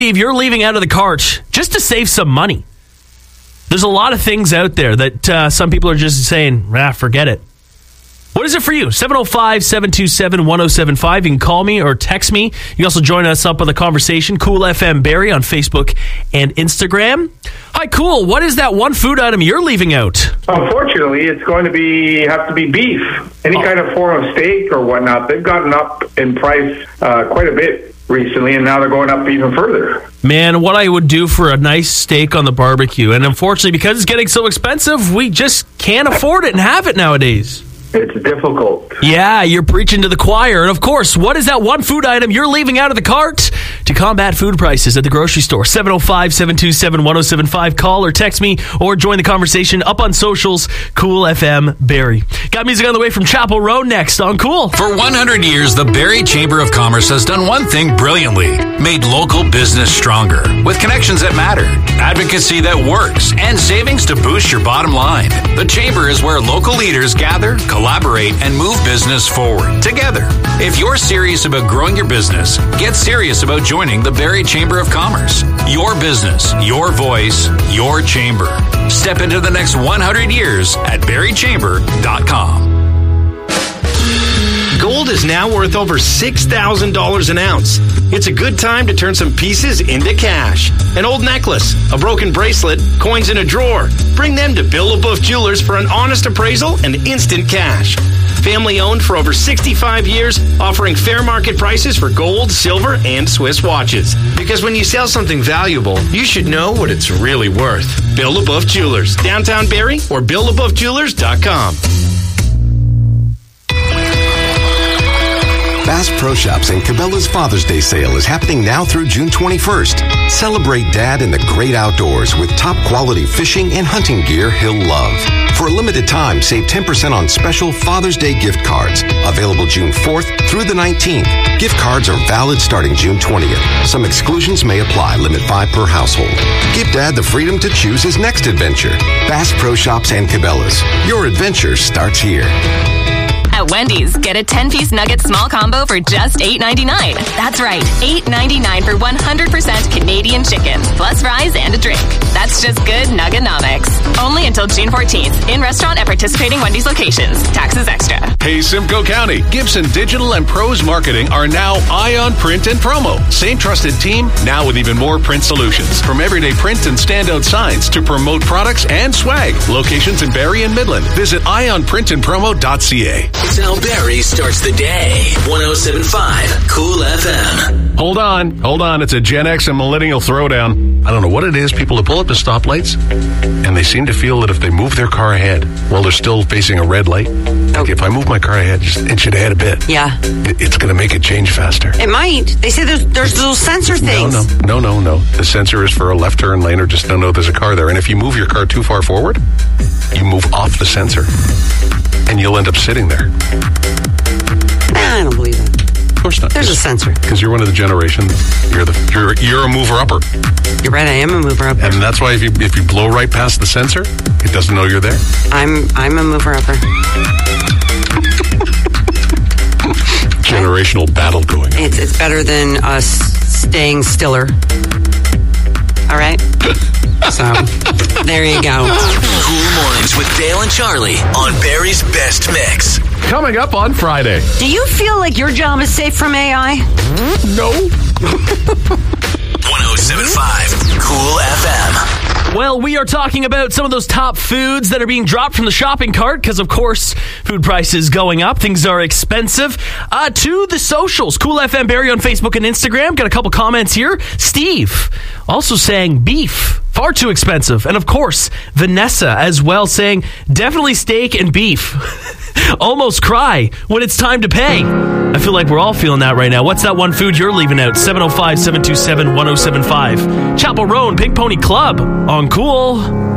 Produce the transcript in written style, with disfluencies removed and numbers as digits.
If you're leaving out of the cart just to save some money. There's a lot of things out there that some people are just saying, forget it. What is it for you? 705-727-1075. You can call me or text me. You can also join us up on the conversation. Cool FM Barrie on Facebook and Instagram. Hi, Cool. What is that one food item you're leaving out? Unfortunately, it's going to have to be beef. Any kind of form of steak or whatnot. They've gotten up in price quite a bit recently, and now they're going up even further. Man, what I would do for a nice steak on the barbecue. And unfortunately, because it's getting so expensive, we just can't afford it and have it nowadays. It's difficult. Yeah, you're preaching to the choir. And of course, what is that one food item you're leaving out of the cart to combat food prices at the grocery store? 705-727-1075. Call or text me or join the conversation up on socials. Cool FM Barrie. Got music on the way from Chapel Road next on Cool. For 100 years, the Barrie Chamber of Commerce has done one thing brilliantly: made local business stronger with connections that matter, advocacy that works, and savings to boost your bottom line. The Chamber is where local leaders gather, collaborate, and move business forward together. If you're serious about growing your business, get serious about joining the Barrie Chamber of Commerce. Your business, your voice, your chamber. Step into the next 100 years at barriechamber.com. Gold is now worth over $6,000 an ounce. It's a good time to turn some pieces into cash. An old necklace, a broken bracelet, coins in a drawer. Bring them to Bill LaBeouf Jewelers for an honest appraisal and instant cash. Family owned for over 65 years, offering fair market prices for gold, silver, and Swiss watches. Because when you sell something valuable, you should know what it's really worth. Bill LaBeouf Jewelers, downtown Barrie, or BillLaBeoufJewelers.com. Bass Pro Shops and Cabela's Father's Day sale is happening now through June 21st. Celebrate Dad in the great outdoors with top quality fishing and hunting gear he'll love. For a limited time, save 10% on special Father's Day gift cards. Available June 4th through the 19th. Gift cards are valid starting June 20th. Some exclusions may apply. Limit 5 per household. Give Dad the freedom to choose his next adventure. Bass Pro Shops and Cabela's. Your adventure starts here. At Wendy's, get a 10-piece nugget small combo for just $8.99. That's right, $8.99 for 100% Canadian chicken, plus fries and a drink. That's just good nuggenomics. Only until June 14th. In restaurant at participating Wendy's locations. Taxes extra. Hey, Simcoe County, Gibson Digital and Pros Marketing are now Ion Print and Promo. Same trusted team, now with even more print solutions. From everyday print and standout signs to promote products and swag. Locations in Barrie and Midland. Visit ionprintandpromo.ca. It's how Barrie starts the day. 107.5 Cool FM. Hold on. It's a Gen X and Millennial throwdown. I don't know what it is. People that pull up to stoplights, and they seem to feel that if they move their car ahead while they're still facing a red light, like if I move my car ahead, just inch it ahead a bit. Yeah. It's going to make it change faster. It might. They say there's little sensor things. No. The sensor is for a left turn lane or just don't know there's a car there. And if you move your car too far forward, you move off the sensor. And you'll end up sitting there. I don't believe it. Of course not. There's a sensor. Because you're one of the generation. You're a mover upper. You're right. I am a mover upper. And that's why if you blow right past the sensor, it doesn't know you're there. I'm a mover upper. Generational battle going on. It's better than us staying stiller. All right. So, there you go. Cool Mornings with Dale and Charlie on Barrie's Best Mix. Coming up on Friday. Do you feel like your job is safe from AI? No. 107.5 Cool FM. Well, we are talking about some of those top foods that are being dropped from the shopping cart because, of course, food prices going up. Things are expensive. To the socials. Cool FM Barrie on Facebook and Instagram. Got a couple comments here. Steve also saying beef. Far too expensive. And, of course, Vanessa as well saying definitely steak and beef. Almost cry when it's time to pay. I feel like we're all feeling that right now. What's that one food you're leaving out? 705-727-1075. Chapel Road, Pink Pony Club on Cool.